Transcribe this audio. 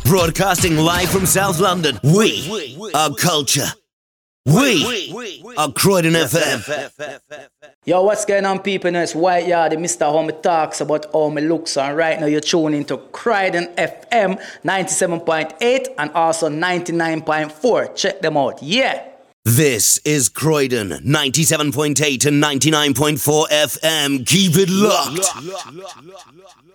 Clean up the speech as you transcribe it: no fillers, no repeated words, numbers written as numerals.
Broadcasting live from South London, we are culture. We are Croydon FM. Yo, what's going on, people? You know, it's White Yard, Mr. Home talks about how me looks. And right now you're tuning into Croydon FM 97.8 and also 99.4. Check them out. Yeah. This is Croydon 97.8 and 99.4 FM. Keep it locked.